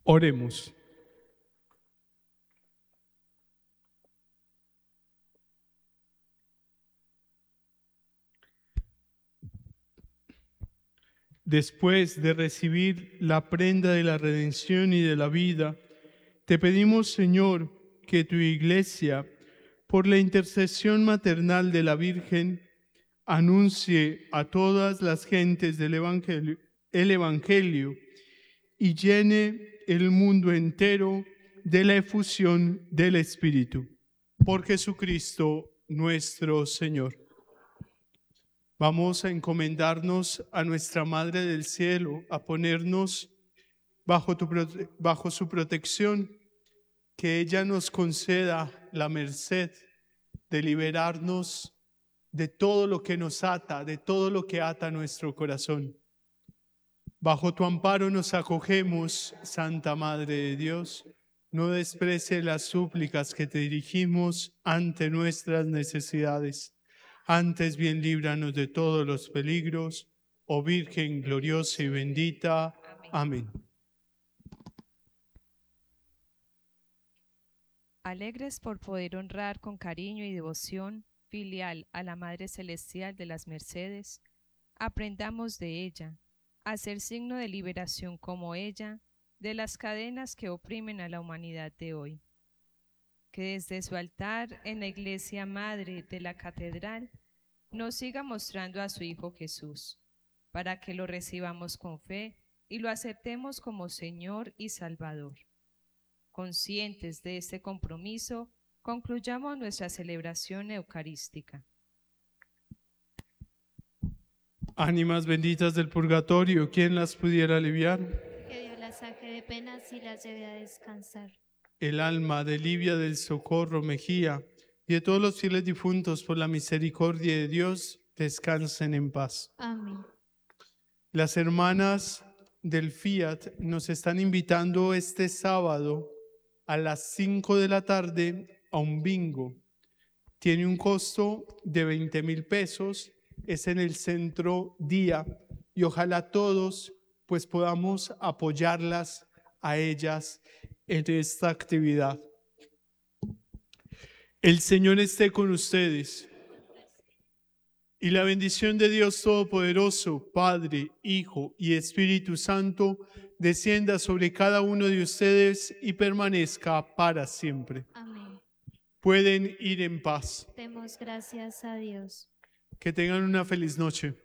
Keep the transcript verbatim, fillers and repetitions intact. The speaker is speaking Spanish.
Oremos. Después de recibir la prenda de la redención y de la vida, te pedimos, Señor, que tu Iglesia, por la intercesión maternal de la Virgen, anuncie a todas las gentes del Evangelio, el Evangelio y llene el mundo entero de la efusión del Espíritu. Por Jesucristo nuestro Señor. Vamos a encomendarnos a nuestra Madre del Cielo, a ponernos bajo, tu, bajo su protección, que ella nos conceda la merced de liberarnos de todo lo que nos ata, de todo lo que ata nuestro corazón. Bajo tu amparo nos acogemos, Santa Madre de Dios. No desprecie las súplicas que te dirigimos ante nuestras necesidades. Antes bien líbranos de todos los peligros, oh Virgen gloriosa y bendita. Amén. Alegres por poder honrar con cariño y devoción filial a la Madre Celestial de las Mercedes, aprendamos de ella a ser signo de liberación como ella de las cadenas que oprimen a la humanidad de hoy. Que desde su altar en la Iglesia Madre de la Catedral nos siga mostrando a su Hijo Jesús, para que lo recibamos con fe y lo aceptemos como Señor y Salvador. Conscientes de este compromiso, concluyamos nuestra celebración eucarística. Ánimas benditas del purgatorio, ¿quién las pudiera aliviar? Que Dios las saque de penas y las lleve a descansar. El alma de Livia del Socorro Mejía y de todos los fieles difuntos por la misericordia de Dios, descansen en paz. Amén. Las hermanas del Fiat nos están invitando este sábado a las cinco de la tarde a un bingo. Tiene un costo de veinte mil pesos, es en el centro Día y ojalá todos pues podamos apoyarlas a ellas en esta actividad. El Señor esté con ustedes. Y la bendición de Dios Todopoderoso, Padre, Hijo y Espíritu Santo, descienda sobre cada uno de ustedes y permanezca para siempre. Amén. Pueden ir en paz. Demos gracias a Dios. Que tengan una feliz noche.